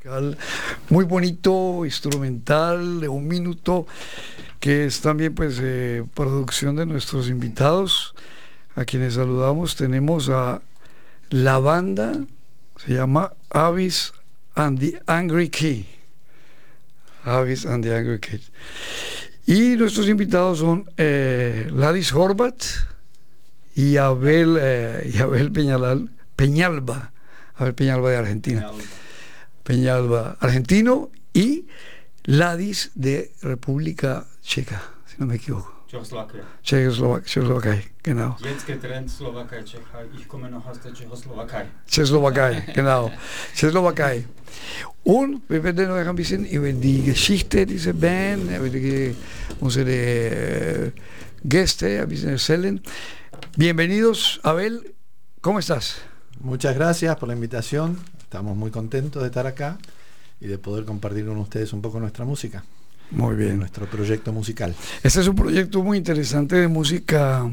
musical muy bonito, instrumental, de 1 minuto, que es también pues producción de nuestros invitados, a quienes saludamos. Tenemos a la banda, se llama Avis and the Angry Kid. Avis and the Angry Kid. Y nuestros invitados son Ladis Horvat y Abel Peñalba. Abel Peñalba de Argentina. Peñalba argentino y Ladis de República Checa, si no me equivoco. Tschechoslowakei, genau. Jetzt getrennt Slowakei, Tschechei. Ich komme noch aus der Tschechoslowakei. Tschechoslowakei, genau. Tschechoslowakei. Und wir werden euch ein bisschen über die Geschichte dieser Band, über unsere Gäste ein bisschen erzählen. Bienvenidos, Abel. ¿Cómo estás? Muchas gracias por la invitación. Estamos muy contentos de estar acá y de poder compartir con ustedes un poco nuestra música. Muy bien. Nuestro proyecto musical. Este es un proyecto muy interesante de música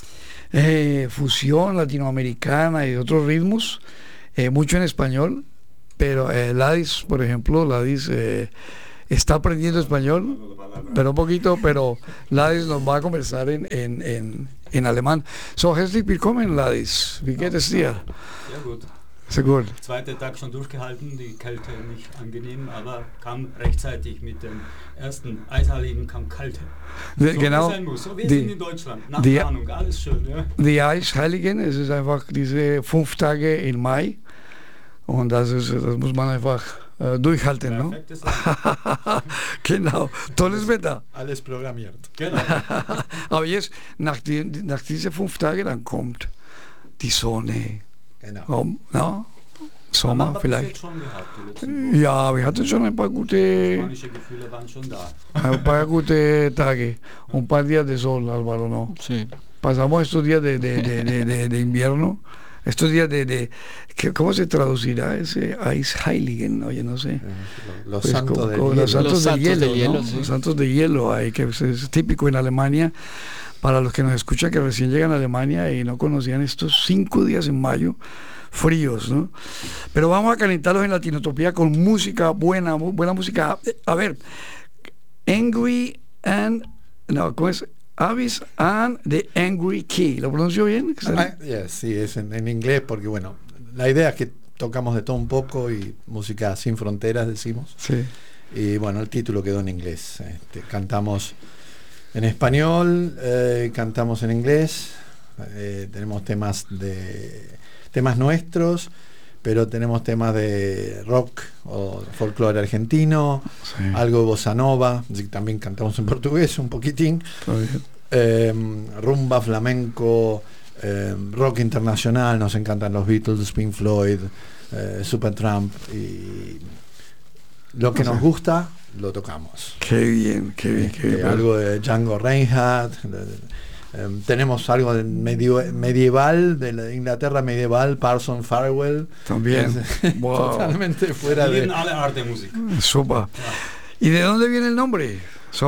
fusión latinoamericana y de otros ritmos, mucho en español, pero Ladis, por ejemplo, Ladis está aprendiendo español, pero un poquito, pero Ladis nos va a conversar en alemán. So, herzlich willkommen, Ladis. Wie geht es dir? Sehr gut. Sehr gut. Zweiter Tag schon durchgehalten, die Kälte nicht angenehm, aber kam rechtzeitig mit dem ersten Eisheiligen kam Kälte. So Genau. sein muss. So wir sind in Deutschland. Nach Planung, alles schön, ja. Die Eisheiligen, es ist einfach diese 5 Tage im Mai und das muss man einfach durchhalten, ¿no? Genau. Tolles Wetter. Alles programmiert. Genau. Aber jetzt, nach diesen 5 Tagen, dann kommt die Sonne. Genau. Ja, Sommer vielleicht. Schon gehabt, Ja, wir hatten schon ein paar gute Gefühle waren schon da. ein paar gute Tage, un par días de sol, Álvaro, ¿no? Sí. Pasamos estos días de invierno, estos días ¿cómo se traducirá ese Eisheiligen? Oye, no sé. Los Pues santos del hielo. Los santos del hielo, ¿no? sí. Los santos de hielo, que es típico en Alemania. Para los que nos escuchan que recién llegan a Alemania y no conocían estos 5 días en mayo fríos, ¿no? Pero vamos a calentarlos en Latinotopía con música buena música. A ver, Angry and... No, ¿cómo es? Avis and the Angry Kid. ¿Lo pronuncio bien? Sí, es en inglés porque, bueno, la idea es que tocamos de todo un poco y música sin fronteras, decimos. Sí. Y, bueno, el título quedó en inglés. Cantamos en español, cantamos en inglés, tenemos temas nuestros, pero tenemos temas de rock o folclore argentino, sí. Algo de bossa nova, también cantamos en portugués un poquitín, rumba, flamenco, rock internacional, nos encantan los Beatles, Pink Floyd, Supertramp, y lo que nos gusta lo tocamos. Qué bien. Algo de Django Reinhardt, tenemos algo de medieval, de la Inglaterra medieval, Parson Farewell. También. Wow. Totalmente fuera de... alle Art de música. Super. ¿Y de dónde viene el nombre?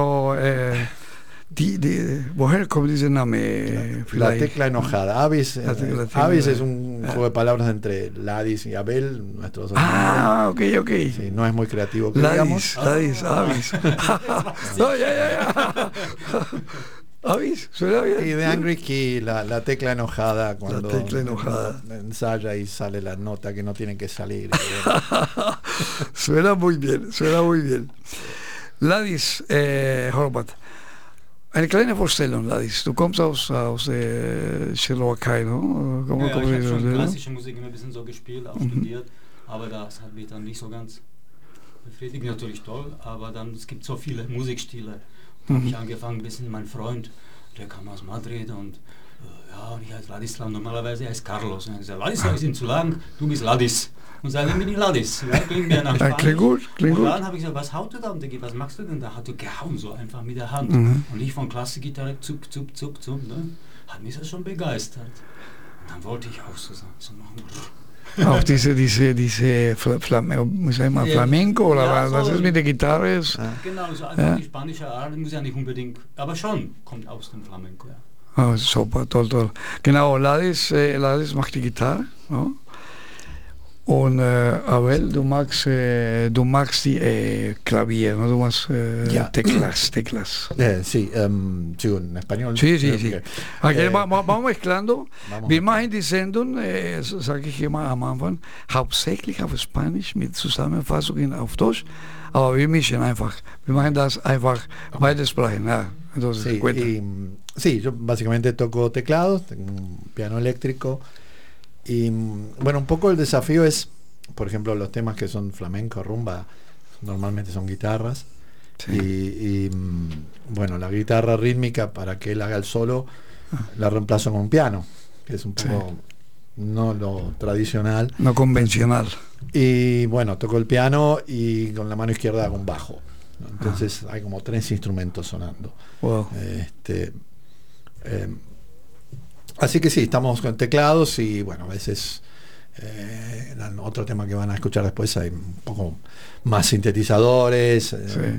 Woher kommt dieser Name? La tecla enojada. Avis es un juego de palabras entre Ladis y Abel, nuestros ok. Sí, no es muy creativo, Ladis, Avis. No, ya. Avis, suena bien. Y de Angry Key, la tecla enojada, cuando la tecla enojada ensaya y sale la nota que no tiene que salir. Suena muy bien. Ladis Horvat. Eine kleine Vorstellung, Ladis. Du kommst aus Tschechoslowakei, no? Ich habe schon klassische Musik immer ein bisschen so gespielt, auch studiert, aber das hat mich dann nicht so ganz befriedigt. Natürlich toll, aber dann, es gibt so viele Musikstile. Da habe ich angefangen, ein bisschen mein Freund, der kam aus Madrid und und ich heiße Ladislav, normalerweise heißt Carlos. Und er hat gesagt, Ladislav ist ihm zu lang, du bist Ladis. Und seitdem bin ich Ladis. Ja, klingt mehr nach Spanisch. Klingt gut. Und dann habe ich gesagt, was haut du da? Und der, was machst du denn? Da hat er gehauen, so einfach mit der Hand. Und ich von Klassikgitarre, zup. Ne? Hat mich das schon begeistert. Und dann wollte ich auch so machen. Auch diese Flamenco oder ja, was ist mit der Gitarre? Genau, so einfach die spanische Art, muss ja nicht unbedingt, aber schon kommt aus dem Flamenco, ja. Oh, super, toll. Genau, Ladis macht die Gitarre, no? Und Abel, du magst die Klavier, ¿no? Du magst teclas. Sí, sí, en español. Sí. Okay. Okay, vamos mezclando. Wir machen die Sendung, sage ich immer am Anfang, hauptsächlich auf Spanisch mit Zusammenfassungen auf Deutsch, aber wir mischen einfach. Wir machen das einfach beides sprechen. Ja. Entonces, sí, yo básicamente toco teclados, tengo un piano eléctrico. Y bueno, un poco el desafío es, por ejemplo, los temas que son flamenco, rumba, normalmente son guitarras. Sí. Y bueno, la guitarra rítmica, para que él haga el solo, la reemplazo con un piano, que es un poco no lo tradicional. No convencional. Y bueno, toco el piano y con la mano izquierda hago un bajo, ¿no? Entonces hay como 3 instrumentos sonando. Wow. Así que sí, estamos con teclados y bueno, a veces otro tema que van a escuchar después hay un poco más sintetizadores,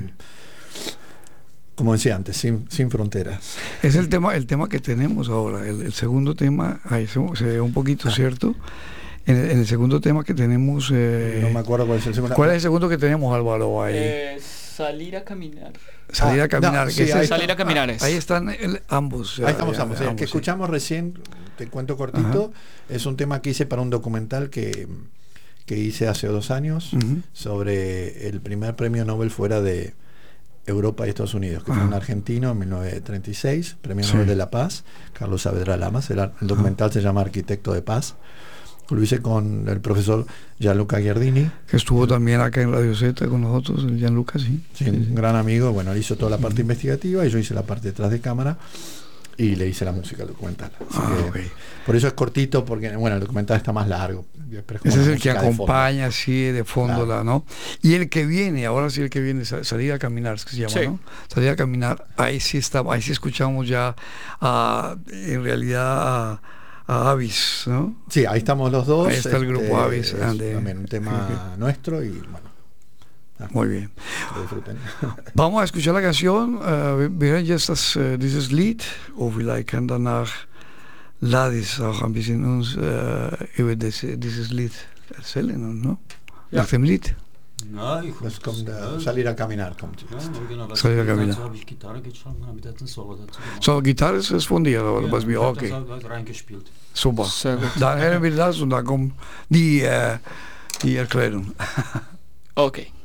como decía antes, sin fronteras. Es el tema que tenemos ahora, el segundo tema, ahí se ve un poquito, ¿cierto? En el segundo tema que tenemos... no me acuerdo cuál es el segundo. ¿Cuál es el segundo que tenemos, Álvaro? Ahí? Salir a caminar. Salir a caminar. No, sí, salir a caminar es. Ahí están ambos. Ahí estamos ambos. El que escuchamos recién, te cuento cortito, es un tema que hice para un documental que hice hace 2 años sobre el primer premio Nobel fuera de Europa y Estados Unidos, que fue un argentino en 1936, premio Nobel de la Paz, Carlos Saavedra Lamas. El documental se llama Arquitecto de Paz. Lo hice con el profesor Gianluca Giardini, que estuvo también acá en Radio Z con nosotros, el Gianluca, sí, un gran amigo. Bueno, él hizo toda la parte investigativa y yo hice la parte detrás de cámara y le hice la música al documental. Por eso es cortito, porque bueno, el documental está más largo. Ese es el que acompaña así de fondo, claro. ¿No? Y el que viene, ahora sí el que viene, Salir a Caminar, es que se llama, ¿no? Salir a Caminar, ahí sí escuchamos ya en realidad a Avis, ¿no? Sí, ahí estamos los dos. Ahí está el grupo Avis. También un tema nuestro y bueno. Muy bien. Vamos a escuchar la canción. Wir hören jetzt dieses Lied. Vielleicht kann danach Ladis auch ein bisschen uns über dieses Lied erzählen, ¿no? Nach dem Lied. Ja, Salir a Caminar kommt. Ja, genau. Salir a Caminar. Habe ich Gitarre geschrieben, habe ich jetzt ein Solo dazu gemacht. So, Gitarre ist von dir, oder was wir okay. Das halt reingespielt. Super. Dann hören wir das und dann kommt die Erklärung. Okay.